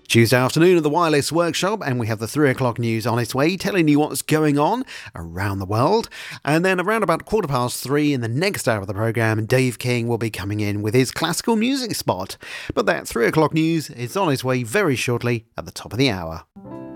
Tuesday afternoon at the Wireless Workshop, and we have the 3 o'clock news on its way, telling you what's going on around the world. And then around about 3:15 in the next hour of the programme, Dave King will be coming in with his classical music spot. But that 3 o'clock news is on its way very shortly at the top of the hour.